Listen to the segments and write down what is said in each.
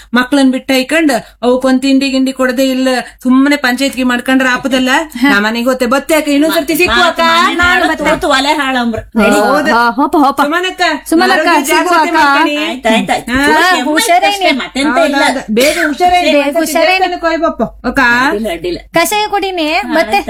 ಮಕ್ಳನ್ ಬಿಟ್ಟ ಇಕೊಂಡ್ ಅವಕ್ಕೊಂದ್ ತಿಂಡಿ ಗಿಂಡಿ ಕೊಡದೆ ಇಲ್ಲ ಸುಮ್ಮನೆ ಪಂಚಾಯತ್ಗೆ ಮಾಡ್ಕೊಂಡ್ರ ಆಪದಲ್ಲ ನಮ್ಮನೆಗೆ ಗೊತ್ತೆ ಬತ್ತೆ ಅಕ್ಕ ಇನ್ನೊಂದ್ಸರ್ತಿ ಸಿಕ್ಕುವಕ್ಕ ಒಲೆ ಹಾಳಂಬ್ರ ಸುಮನಕ್ಕ ಬೇಗ ಹುಷಾರೇ ಕೊಯ್ಬಪ್ಪ ಅಕ್ಕ ಕಷಾಯ ಕುಡಿನಿ ಮತ್ತೆ.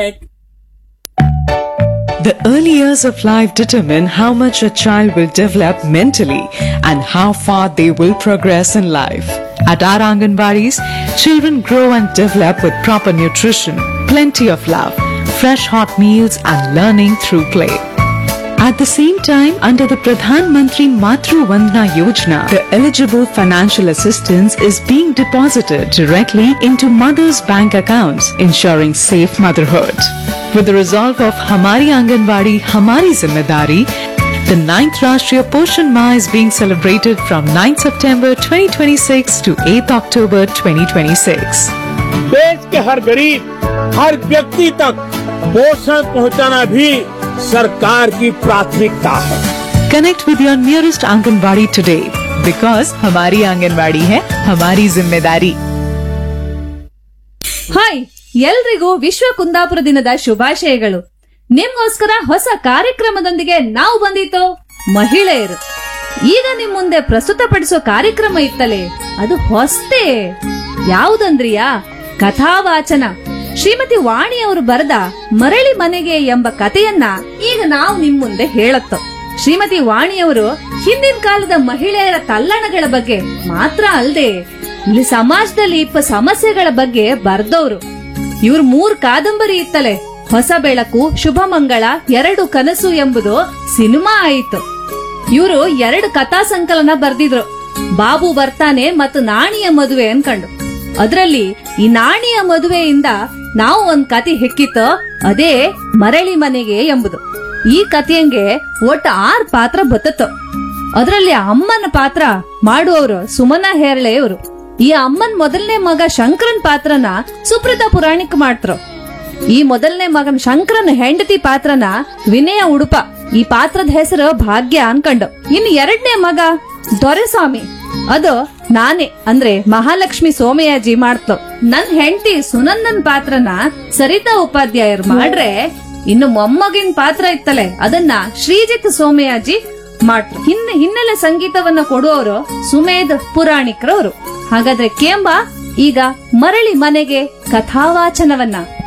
The early years of life determine how much a child will develop mentally and how far they will progress in life. At our Anganwadis, children grow and develop with proper nutrition, plenty of love, fresh hot meals and learning through play. At the same time, under the Pradhan Mantri Matru Vandana Yojana, the eligible financial assistance is being deposited directly into mothers' bank accounts, ensuring safe motherhood. With the resolve of Hamari Anganwadi, Hamari Zimmedari, the 9th Rashtriya Poshan Ma is being celebrated from 9th September 2026 to 8th October 2026. देश के हर गरीब, हर व्यक्ति तक पोषण पहुंचाना भी सरकार की प्राथमिकता है. Connect with your nearest Anganwadi today because Hamari Anganwadi hai Hamari Zimmedari. Hi, ಎಲ್ರಿಗೂ ವಿಶ್ವ ಕುಂದಾಪುರ ದಿನದ ಶುಭಾಶಯಗಳು. ನಿಮ್ಗೋಸ್ಕರ ಹೊಸ ಕಾರ್ಯಕ್ರಮದೊಂದಿಗೆ ನಾವು ಬಂದಿತ್ತು ಮಹಿಳೆಯರು. ಈಗ ನಿಮ್ ಮುಂದೆ ಪ್ರಸ್ತುತಪಡಿಸೋ ಕಾರ್ಯಕ್ರಮ ಇತ್ತಲೇ ಅದು ಹೊಸ್ತೇ. ಯಾವುದಂದ್ರಿಯಾ? ಕಥಾವಾಚನ. ಶ್ರೀಮತಿ ವಾಣಿಯವರು ಬರೆದ ಮರಳಿ ಮನೆಗೆ ಎಂಬ ಕಥೆಯನ್ನ ಈಗ ನಾವು ನಿಮ್ ಮುಂದೆ ಹೇಳತ್ತೋ. ಶ್ರೀಮತಿ ವಾಣಿಯವರು ಹಿಂದಿನ ಕಾಲದ ಮಹಿಳೆಯರ ತಲ್ಲಣಗಳ ಬಗ್ಗೆ ಮಾತ್ರ ಅಲ್ಲದೆ ಇಲ್ಲಿ ಸಮಾಜದಲ್ಲಿ ಇಪ್ಪ ಸಮಸ್ಯೆಗಳ ಬಗ್ಗೆ ಬರ್ದವ್ರು. ಇವ್ರ 3 ಕಾದಂಬರಿ ಇತ್ತಲೆ. ಹೊಸ ಬೆಳಕು, ಶುಭ ಮಂಗಳ, 2 ಕನಸು ಎಂಬುದು ಸಿನಿಮಾ ಆಯಿತು. ಇವರು 2 ಕಥಾ ಸಂಕಲನ ಬರ್ದಿದ್ರು, ಬಾಬು ಬರ್ತಾನೆ ಮತ್ತು ನಾಣಿಯ ಮದುವೆ ಅನ್ಕಂಡು. ಅದ್ರಲ್ಲಿ ಈ ನಾಣಿಯ ಮದುವೆಯಿಂದ ನಾವು ಒಂದ್ ಕತೆ ಹೆಕ್ಕಿತ್ತು, ಅದೇ ಮರಳಿ ಮನೆಗೆ ಎಂಬುದು. ಈ ಕಥೆಯಂಗೆ ಒಟ್ಟು 6 ಪಾತ್ರ ಬತ್ತತ್ತು. ಅದ್ರಲ್ಲಿ ಅಮ್ಮನ ಪಾತ್ರ ಮಾಡುವವರು ಸುಮನಾ ಹೇರಳೆಯವರು. ಈ ಅಮ್ಮನ್ ಮೊದಲನೇ ಮಗ ಶಂಕರನ್ ಪಾತ್ರನ ಸುಪ್ರತಾ ಪುರಾಣಿಕ್ ಮಾಡ್ತರು. ಈ ಮೊದಲನೇ ಮಗನ್ ಶಂಕರನ್ ಹೆಂಡತಿ ಪಾತ್ರನ ವಿನಯ ಉಡುಪ. ಈ ಪಾತ್ರದ ಹೆಸರು ಭಾಗ್ಯ ಅನ್ಕಂಡು. ಇನ್ನು 2ನೇ ಮಗ ದೊರೆಸ್ವಾಮಿ, ಅದು ನಾನೇ ಅಂದ್ರೆ ಮಹಾಲಕ್ಷ್ಮಿ ಸೋಮಯಾಜಿ ಮಾಡ್ತು. ನನ್ ಹೆಂಡತಿ ಸುನಂದನ್ ಪಾತ್ರನ ಸರಿತಾ ಉಪಾಧ್ಯಾಯರು ಮಾಡ್ರೆ, ಇನ್ನು ಮೊಮ್ಮಗಿನ ಪಾತ್ರ ಇತ್ತಲೆ ಅದನ್ನ ಶ್ರೀಜಿತ್ ಸೋಮಯಾಜಿ ಮಾಡ್ರು. ಹಿನ್ನೆಲೆ ಸಂಗೀತವನ್ನ ಕೊಡುವವರು ಸುಮೇಧ್ ಪುರಾಣಿಕ್ರವರು. ಹಾಗಾದ್ರೆ ಕೇಂಬ ಈಗ ಮರಳಿ ಮನೆಗೆ ಕಥಾವಾಚನವನ್ನ